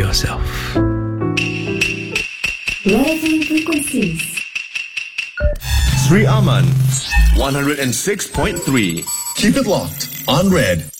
yourself. Rising frequencies. Sri Aman, 106.3. Keep it locked on Red.